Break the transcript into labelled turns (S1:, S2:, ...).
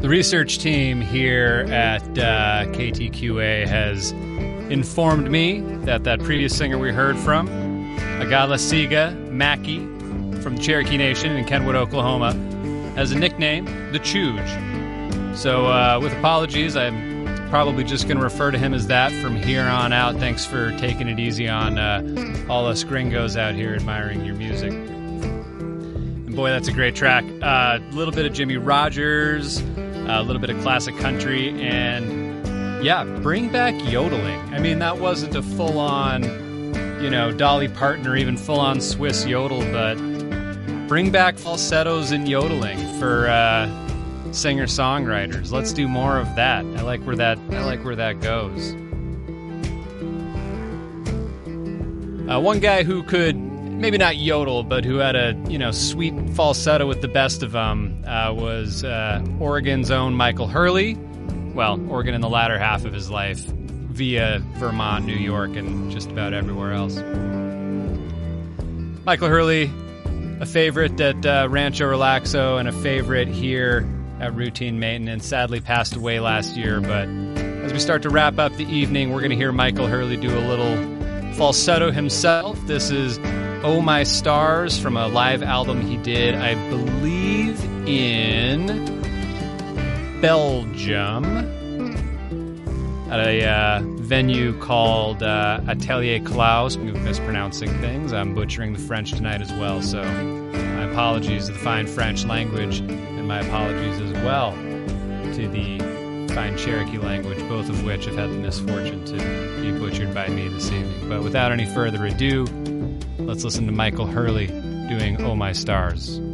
S1: The research team here at KTQA has informed me that previous singer we heard from, Agalasiga Mackey from the Cherokee Nation in Kenwood, Oklahoma, has a nickname, the Chooge. So with apologies, I'm probably just going to refer to him as that from here on out. Thanks for taking it easy on all us gringos out here admiring your music. And boy, that's a great track. A little bit of Jimmy Rogers, a little bit of classic country, and yeah, bring back yodeling. I mean, that wasn't a full-on, Dolly Parton or even full-on Swiss yodel, but bring back falsettos and yodeling for singer-songwriters. Let's do more of that. I like where that goes. One guy who could maybe not yodel, but who had a sweet falsetto with the best of them was Oregon's own Michael Hurley. Well, Oregon in the latter half of his life, via Vermont, New York, and just about everywhere else. Michael Hurley, a favorite at Rancho Relaxo and a favorite here at Routine Maintenance, sadly passed away last year, but as we start to wrap up the evening, we're going to hear Michael Hurley do a little falsetto himself. This is Oh My Stars from a live album he did, I believe, in Belgium at a venue called Atelier Klaus. I'm mispronouncing things. I'm butchering the French tonight as well, so my apologies to the fine French language, and my apologies as well to the fine Cherokee language, both of which have had the misfortune to be butchered by me this evening. But without any further ado, let's listen to Michael Hurley doing Oh My Stars.